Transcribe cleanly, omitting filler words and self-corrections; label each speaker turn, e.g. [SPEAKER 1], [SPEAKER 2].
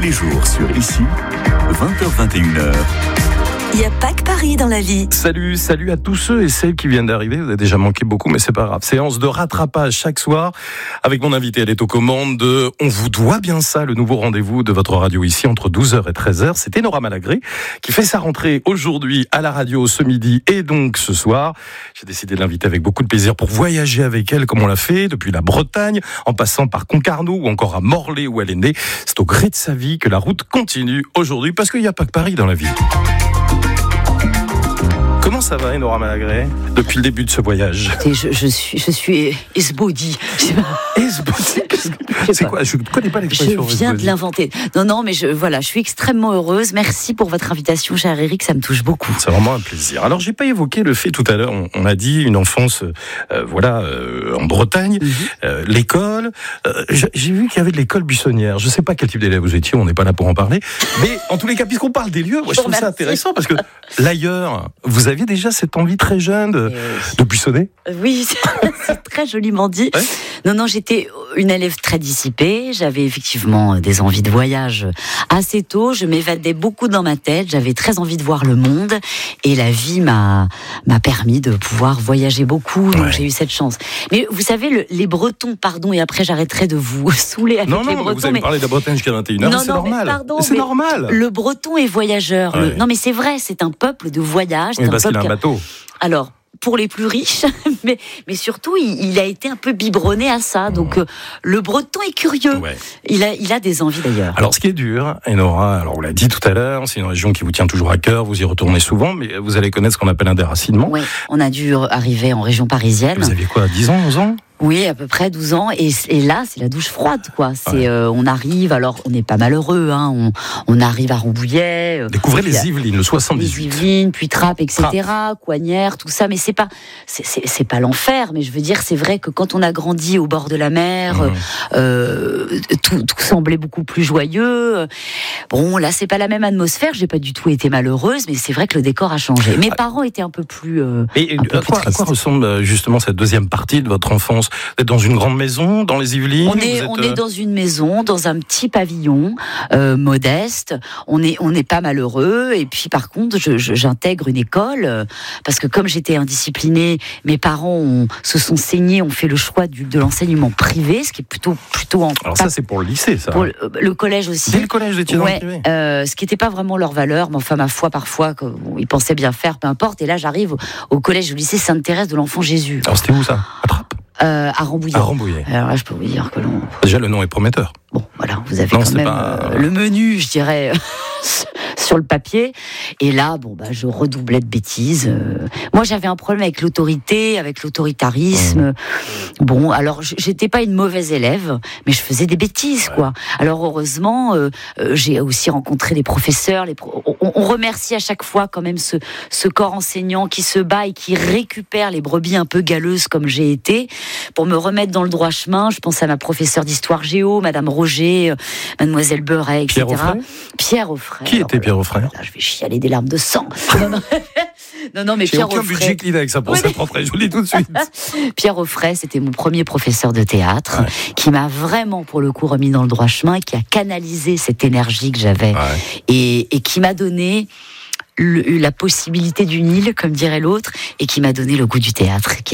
[SPEAKER 1] les jours sur Ici, 20h-21h.
[SPEAKER 2] Il n'y a pas que Paris dans la vie.
[SPEAKER 3] Salut à tous ceux et celles qui viennent d'arriver. Vous avez déjà manqué beaucoup, mais c'est pas grave. Séance de rattrapage chaque soir avec mon invité. Elle est aux commandes de On vous doit bien ça, le nouveau rendez-vous de votre radio ici entre 12h et 13h. C'est Enora Malagré qui fait sa rentrée aujourd'hui à la radio ce midi et donc ce soir. J'ai décidé de l'inviter avec beaucoup de plaisir pour voyager avec elle comme on l'a fait depuis la Bretagne, en passant par Concarneau ou encore à Morlaix où elle est née. C'est au gré de sa vie que la route continue aujourd'hui parce qu'il n'y a pas que Paris dans la vie. Comment ça va, Enora Malagré, depuis le début de ce voyage?
[SPEAKER 4] Je suis esbaudi.
[SPEAKER 3] Esbaudi? C'est quoi? Je ne connais pas l'expression.
[SPEAKER 4] Je viens de l'inventer. Non, mais je suis extrêmement heureuse. Merci pour votre invitation, cher Eric, ça me touche beaucoup.
[SPEAKER 3] C'est vraiment un plaisir. Alors, j'ai pas évoqué le fait tout à l'heure, on a dit une enfance, en Bretagne, l'école. J'ai vu qu'il y avait de l'école buissonnière. Je sais pas quel type d'élève vous étiez, on n'est pas là pour en parler. Mais en tous les cas, puisqu'on parle des lieux, moi, je trouve ça intéressant parce que l'ailleurs, vous aviez déjà cette envie très jeune de buissonner?
[SPEAKER 4] Oui, c'est très joliment dit. Ouais. Non, j'étais une élève très dissipée. J'avais effectivement des envies de voyage assez tôt. Je m'évadais beaucoup dans ma tête. J'avais très envie de voir le monde. Et la vie m'a permis de pouvoir voyager beaucoup. Donc j'ai eu cette chance. Mais vous savez, les Bretons, pardon, et après j'arrêterai de vous saouler avec les Bretons.
[SPEAKER 3] Non, vous allez parler de la Bretagne jusqu'à 21h, c'est normal. C'est normal.
[SPEAKER 4] Le Breton est voyageur. Ouais. Non, mais c'est vrai, c'est un peuple de voyage.
[SPEAKER 3] Oui, parce qu'il a un bateau.
[SPEAKER 4] Alors, pour les plus riches, mais surtout, il a été un peu biberonné à ça. Donc, le Breton est curieux. Ouais. Il a des envies d'ailleurs.
[SPEAKER 3] Alors, ce qui est dur, Enora, alors on l'a dit tout à l'heure, c'est une région qui vous tient toujours à cœur, vous y retournez souvent, mais vous allez connaître ce qu'on appelle un déracinement.
[SPEAKER 4] Oui, on a dû arriver en région parisienne.
[SPEAKER 3] Vous aviez quoi, 10 ans, 11 ans ?
[SPEAKER 4] Oui, à peu près 12 ans. Et là, c'est la douche froide, quoi. C'est, on arrive, alors on n'est pas malheureux, hein. On arrive à Rambouillet.
[SPEAKER 3] Découvrez les Yvelines, le 78.
[SPEAKER 4] Les Yvelines, puis Trappes, etc. Coignères, tout ça. Mais c'est pas l'enfer. Mais je veux dire, c'est vrai que quand on a grandi au bord de la mer, tout semblait beaucoup plus joyeux. Bon, là, c'est pas la même atmosphère. J'ai pas du tout été malheureuse, mais c'est vrai que le décor a changé. Mes parents étaient un peu plus.
[SPEAKER 3] À quoi ressemble justement cette deuxième partie de votre enfance? Vous êtes dans une grande maison, dans les Yvelines?
[SPEAKER 4] On est dans une maison, dans un petit pavillon modeste. On n'est pas malheureux. Et puis par contre, j'intègre une école parce que comme j'étais indisciplinée, mes parents se sont saignés, ont fait le choix de l'enseignement privé, ce qui est plutôt en.
[SPEAKER 3] Alors ça, c'est pour le lycée, ça.
[SPEAKER 4] Pour le collège aussi.
[SPEAKER 3] Dès le collège, vous étiez dans le privé.
[SPEAKER 4] Ce qui n'était pas vraiment leur valeur, mais enfin ma foi parfois ils pensaient bien faire, peu importe. Et là, j'arrive au collège, au lycée Sainte-Thérèse de l'Enfant Jésus.
[SPEAKER 3] Alors c'était où ça? À Trappes?
[SPEAKER 4] À Rambouillet. Alors là, je peux vous dire que l'on...
[SPEAKER 3] Déjà, le nom est prometteur.
[SPEAKER 4] Bon, voilà, vous avez quand même le menu, je dirais, sur le papier. Et là, je redoublais de bêtises. Moi, j'avais un problème avec l'autorité, avec l'autoritarisme. Bon, alors, j'étais pas une mauvaise élève, mais je faisais des bêtises, quoi. Alors, heureusement, j'ai aussi rencontré des professeurs. On remercie à chaque fois quand même ce corps enseignant qui se bat et qui récupère les brebis un peu galeuses comme j'ai été pour me remettre dans le droit chemin. Je pense à ma professeure d'histoire géo, Madame Roger, Mademoiselle Beuret, etc. Pierre Offray.
[SPEAKER 3] Qui était Pierre Offray?
[SPEAKER 4] Je vais chialer des larmes de sang. Non, mais Pierre Offray.
[SPEAKER 3] J'ai aucun budget Kleenex pour cette rentrée, je vous le dis tout de suite.
[SPEAKER 4] Pierre Offray, c'était mon premier professeur de théâtre, qui m'a vraiment, pour le coup, remis dans le droit chemin, qui a canalisé cette énergie que j'avais et qui m'a donné la possibilité d'une île, comme dirait l'autre, et qui m'a donné le goût du théâtre.